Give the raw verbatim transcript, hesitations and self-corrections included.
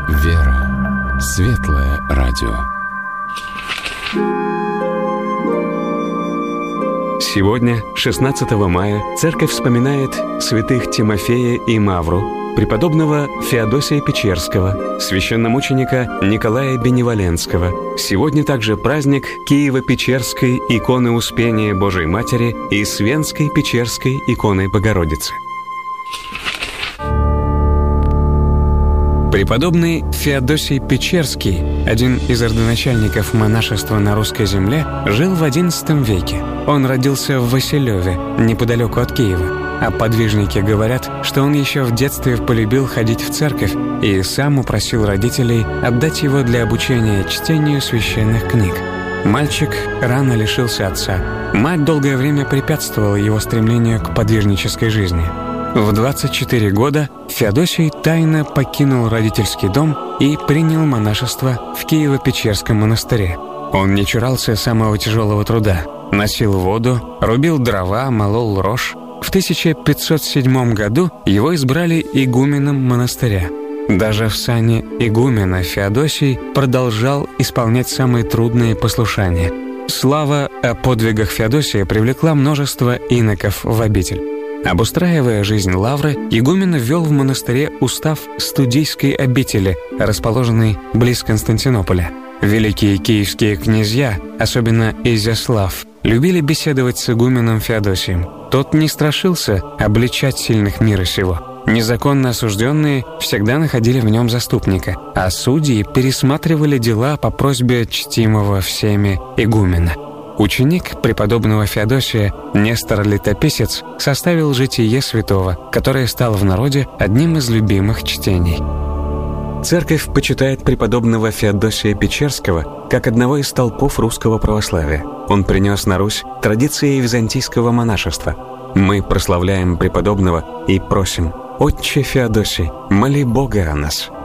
Вера. Светлое радио. Сегодня, шестнадцатого мая, Церковь вспоминает святых Тимофея и Мавру, преподобного Феодосия Печерского, священномученика Николая Беневоленского. Сегодня также праздник Киево-Печерской иконы Успения Божией Матери и Свенской Печерской иконы Богородицы. Преподобный Феодосий Печерский, один из родоначальников монашества на русской земле, жил в одиннадцатом веке. Он родился в Василеве, неподалеку от Киева. А подвижники говорят, что он еще в детстве полюбил ходить в церковь и сам упросил родителей отдать его для обучения чтению священных книг. Мальчик рано лишился отца. Мать долгое время препятствовала его стремлению к подвижнической жизни. В двадцать четыре года Феодосий тайно покинул родительский дом и принял монашество в Киево-Печерском монастыре. Он не чурался самого тяжелого труда. Носил воду, рубил дрова, молол рожь. В тысяча пятьсот седьмом году его избрали игуменом монастыря. Даже в сане игумена Феодосий продолжал исполнять самые трудные послушания. Слава о подвигах Феодосия привлекла множество иноков в обитель. Обустраивая жизнь лавры, игумен ввел в монастыре устав студийской обители, расположенной близ Константинополя. Великие киевские князья, особенно Изяслав, любили беседовать с игуменом Феодосием. Тот не страшился обличать сильных мира сего. Незаконно осужденные всегда находили в нем заступника, а судьи пересматривали дела по просьбе чтимого всеми игумена. Ученик преподобного Феодосия, Нестор Летописец, составил житие святого, которое стало в народе одним из любимых чтений. Церковь почитает преподобного Феодосия Печерского как одного из столпов русского православия. Он принес на Русь традиции византийского монашества. Мы прославляем преподобного и просим: «Отче Феодосий, моли Бога о нас».